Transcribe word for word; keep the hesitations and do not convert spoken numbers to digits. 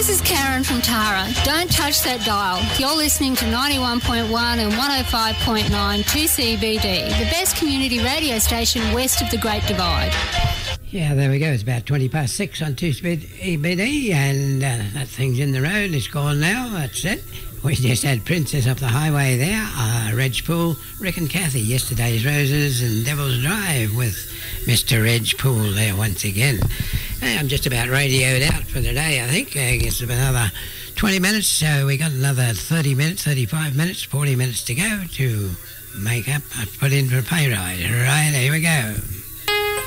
This is Karen from Tara. Don't touch that dial. You're listening to ninety-one point one and one oh five point nine two C B D, the best community radio station west of the Great Divide. Yeah, there we go. It's about twenty past six on two C B D, and uh, that thing's in the road. It's gone now. That's it. We just had Princess up the highway there, uh, Reg Poole, Rick and Kathy, Yesterday's Roses and Devil's Drive with Mister Reg Poole there once again. Hey, I'm just about radioed out for the day, I think. I guess about another twenty minutes, so we got another thirty minutes, thirty-five minutes, forty minutes to go to make up, put in for a pay rise. Right, here we go.